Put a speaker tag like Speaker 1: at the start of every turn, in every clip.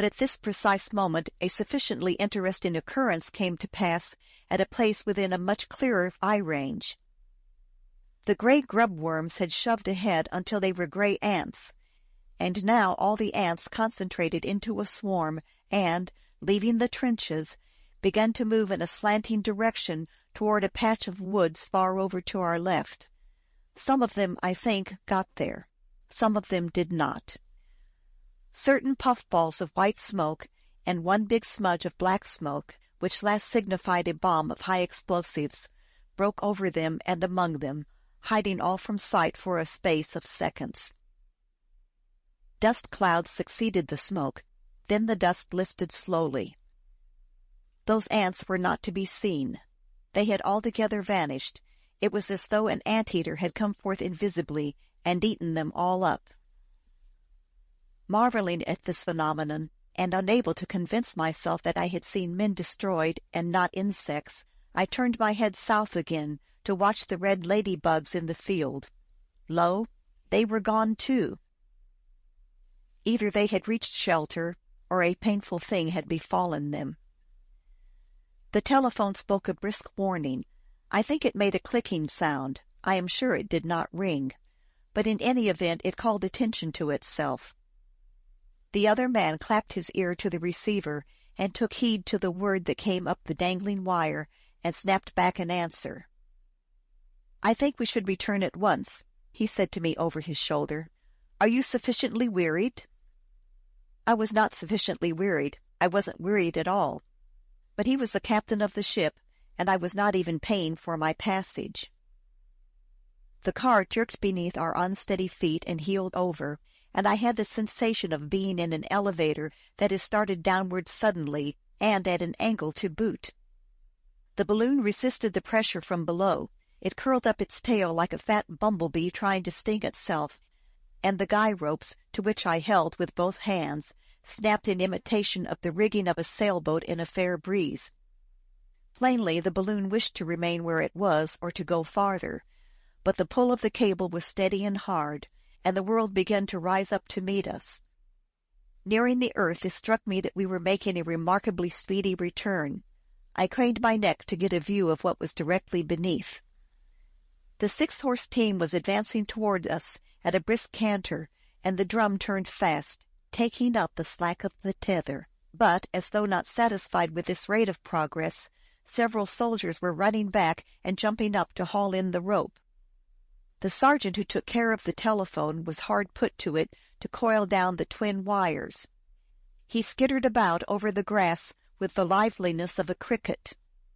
Speaker 1: but at this precise moment a sufficiently interesting occurrence came to pass at a place within a much clearer eye range. The gray grub worms had shoved ahead until they were gray ants, and now all the ants concentrated into a swarm and, leaving the trenches, began to move in a slanting direction toward a patch of woods far over to our left. Some of them, I think, got there. Some of them did not. Certain puffballs of white smoke and one big smudge of black smoke, which last signified a bomb of high explosives, broke over them and among them, hiding all from sight for a space of seconds. Dust clouds succeeded the smoke, then the dust lifted slowly. Those ants were not to be seen. They had altogether vanished. It was as though an anteater had come forth invisibly and eaten them all up. Marveling at this phenomenon, and unable to convince myself that I had seen men destroyed and not insects, I turned my head south again to watch the red ladybugs in the field. Lo, they were gone too. Either they had reached shelter, or a painful thing had befallen them. The telephone spoke a brisk warning. I think it made a clicking sound. I am sure it did not ring. But in any event it called attention to itself. The other man clapped his ear to the receiver and took heed to the word that came up the dangling wire and snapped back an answer. "I think we should return at once," he said to me over his shoulder. "Are you sufficiently wearied?" I was not sufficiently wearied. I wasn't wearied at all. But he was the captain of the ship, and I was not even paying for my passage. The car jerked beneath our unsteady feet and heeled over, and I had the sensation of being in an elevator that is started downward suddenly, and at an angle to boot. The balloon resisted the pressure from below. It curled up its tail like a fat bumblebee trying to sting itself, and the guy ropes, to which I held with both hands, snapped in imitation of the rigging of a sailboat in a fair breeze. Plainly the balloon wished to remain where it was or to go farther, but the pull of the cable was steady and hard, and the world began to rise up to meet us. Nearing the earth, it struck me that we were making a remarkably speedy return. I craned my neck to get a view of what was directly beneath. The 6-horse team was advancing toward us at a brisk canter, and the drum turned fast, taking up the slack of the tether. But, as though not satisfied with this rate of progress, several soldiers were running back and jumping up to haul in the rope. The sergeant who took care of the telephone was hard put to it to coil down the twin wires. He skittered about over the grass with the liveliness of a cricket.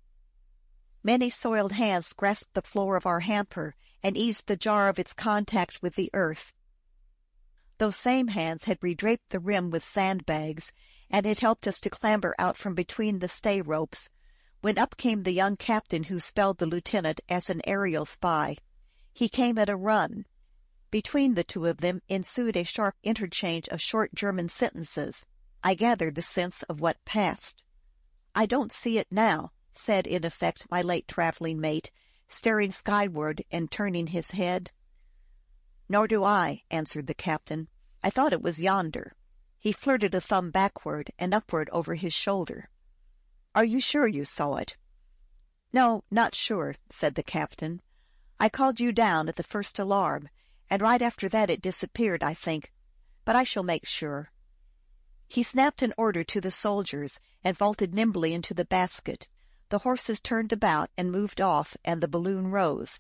Speaker 1: Many soiled hands grasped the floor of our hamper and eased the jar of its contact with the earth. Those same hands had redraped the rim with sandbags, and had helped us to clamber out from between the stay ropes, when up came the young captain who spelled the lieutenant as an aerial spy. He came at a run. Between the two of them ensued a sharp interchange of short German sentences. I gathered the sense of what passed. "I don't see it now," said in effect my late traveling mate, staring skyward and turning his head. "Nor do I," answered the captain. "I thought it was yonder." He flirted a thumb backward and upward over his shoulder. "Are you sure you saw it?" "No, not sure," said the captain. "I called you down at the first alarm, and right after that it disappeared, I think. But I shall make sure." He snapped an order to the soldiers and vaulted nimbly into the basket. The horses turned about and moved off, and the balloon rose.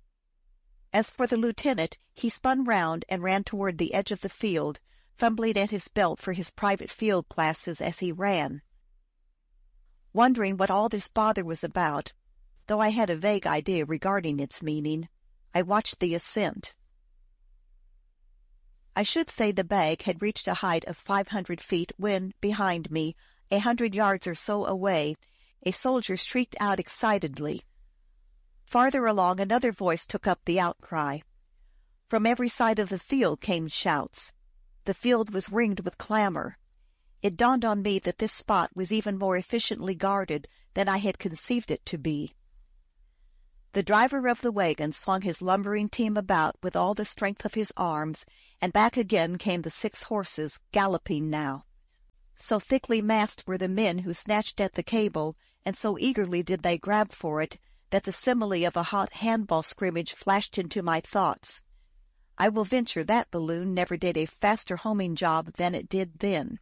Speaker 1: As for the lieutenant, he spun round and ran toward the edge of the field, fumbling at his belt for his private field glasses as he ran. Wondering what all this bother was about, though I had a vague idea regarding its meaning, I watched the ascent. I should say the bag had reached a height of 500 feet when, behind me, 100 yards or so away, a soldier shrieked out excitedly. Farther along another voice took up the outcry. From every side of the field came shouts. The field was ringed with clamor. It dawned on me that this spot was even more efficiently guarded than I had conceived it to be. The driver of the wagon swung his lumbering team about with all the strength of his arms, and back again came the 6 horses, galloping now. So thickly massed were the men who snatched at the cable, and so eagerly did they grab for it, that the simile of a hot handball scrimmage flashed into my thoughts. I will venture that balloon never did a faster homing job than it did then.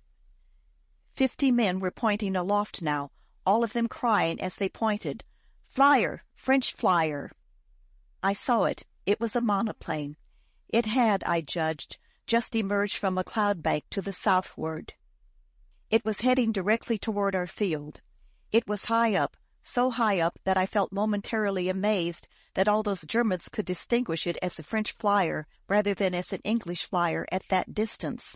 Speaker 1: 50 men were pointing aloft now, all of them crying as they pointed, "Flyer! French flyer!" I saw it. It was a monoplane. It had, I judged, just emerged from a cloud bank to the southward. It was heading directly toward our field. It was high up, so high up that I felt momentarily amazed that all those Germans could distinguish it as a French flyer rather than as an English flyer at that distance.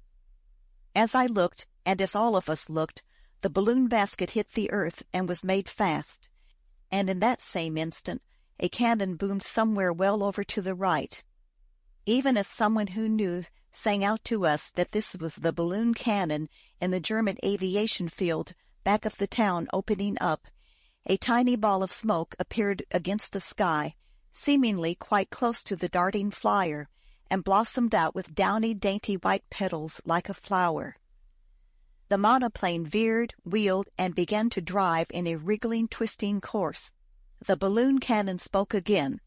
Speaker 1: As I looked, and as all of us looked, the balloon basket hit the earth and was made fast, and in that same instant a cannon boomed somewhere well over to the right. Even as someone who knew sang out to us that this was the balloon cannon in the German aviation field back of the town opening up, a tiny ball of smoke appeared against the sky, seemingly quite close to the darting flyer, and blossomed out with downy, dainty white petals like a flower. The monoplane veered, wheeled, and began to drive in a wriggling, twisting course. The balloon cannon spoke again.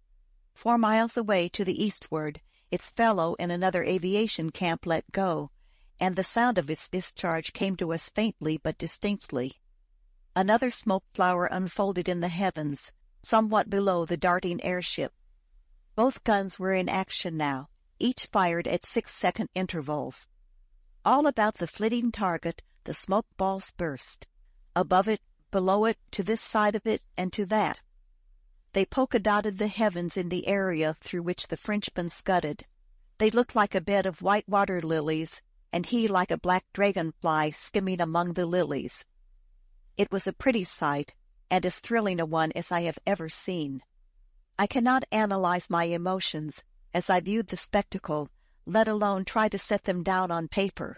Speaker 1: 4 miles away to the eastward, its fellow in another aviation camp let go, and the sound of its discharge came to us faintly but distinctly. Another smoke flower unfolded in the heavens, somewhat below the darting airship. Both guns were in action now, each fired at 6-second intervals. All about the flitting target the smoke balls burst. Above it, below it, to this side of it, and to that. They polka-dotted the heavens in the area through which the Frenchman scudded. They looked like a bed of white water lilies, and he like a black dragonfly skimming among the lilies. It was a pretty sight, and as thrilling a one as I have ever seen. I cannot analyze my emotions as I viewed the spectacle, let alone try to set them down on paper.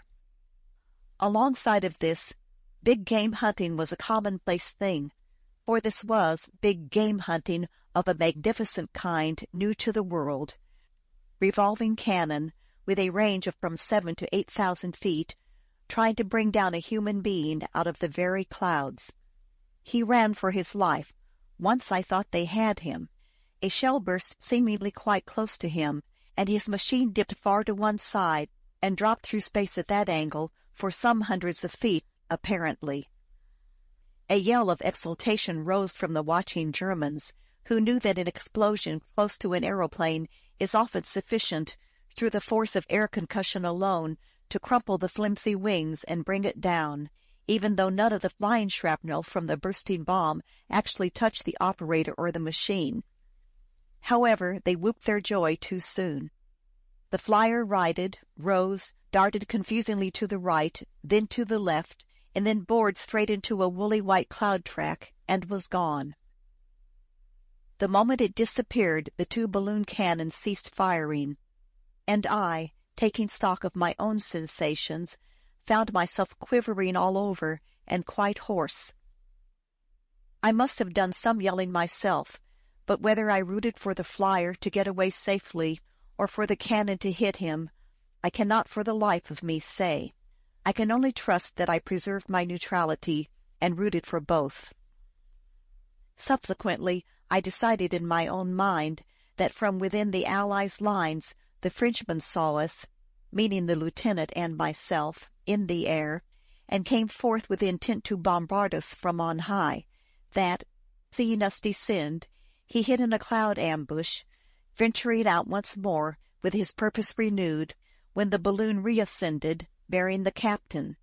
Speaker 1: Alongside of this, big game hunting was a commonplace thing, for this was big game hunting of a magnificent kind new to the world. Revolving cannon, with a range of from 7,000 to 8,000 feet, trying to bring down a human being out of the very clouds. He ran for his life. Once I thought they had him. A shell burst seemingly quite close to him, and his machine dipped far to one side and dropped through space at that angle for some hundreds of feet, apparently. A yell of exultation rose from the watching Germans, who knew that an explosion close to an aeroplane is often sufficient, through the force of air concussion alone, to crumple the flimsy wings and bring it down, even though none of the flying shrapnel from the bursting bomb actually touched the operator or the machine. However, they whooped their joy too soon. The flyer righted, rose, darted confusingly to the right, then to the left, and then bored straight into a woolly white cloud track, and was gone. The moment it disappeared, the 2 balloon cannons ceased firing, and I, taking stock of my own sensations, found myself quivering all over and quite hoarse. I must have done some yelling myself, but whether I rooted for the flyer to get away safely or for the cannon to hit him, I cannot for the life of me say. I can only trust that I preserved my neutrality and rooted for both. Subsequently, I decided in my own mind that from within the Allies' lines the Frenchmen saw us, meaning the lieutenant and myself, in the air, and came forth with intent to bombard us from on high, that, seeing us descend, he hid in a cloud ambush, venturing out once more with his purpose renewed, when the balloon reascended, bearing the captain.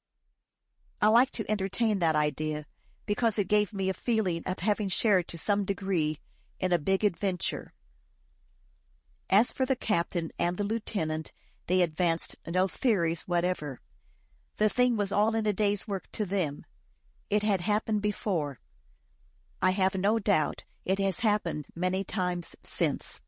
Speaker 1: I like to entertain that idea, because it gave me a feeling of having shared to some degree in a big adventure. As for the captain and the lieutenant, they advanced no theories whatever. The thing was all in a day's work to them. It had happened before. I have no doubt it has happened many times since.